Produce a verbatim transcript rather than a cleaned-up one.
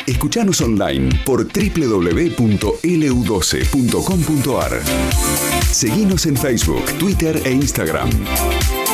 Escuchanos online por doble u doble u doble u punto ele u doce punto com punto a r. Seguinos en Facebook, Twitter e Instagram.